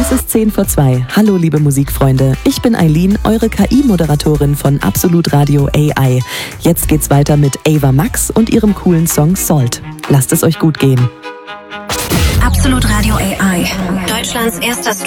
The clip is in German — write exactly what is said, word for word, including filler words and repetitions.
Es ist zehn vor zwei. Hallo liebe Musikfreunde, ich bin Eileen, eure K I-Moderatorin von Absolut Radio A I. Jetzt geht's weiter mit Ava Max und ihrem coolen Song Salt. Lasst es euch gut gehen. Absolut Radio A I, Deutschlands erster